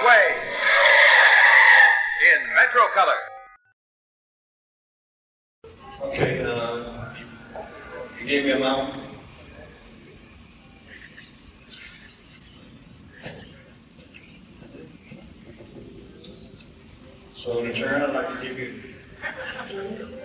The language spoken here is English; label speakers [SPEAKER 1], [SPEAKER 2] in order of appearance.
[SPEAKER 1] Broadway in Metro Color.
[SPEAKER 2] Okay, you gave me a amount. So in return, I'd like to give you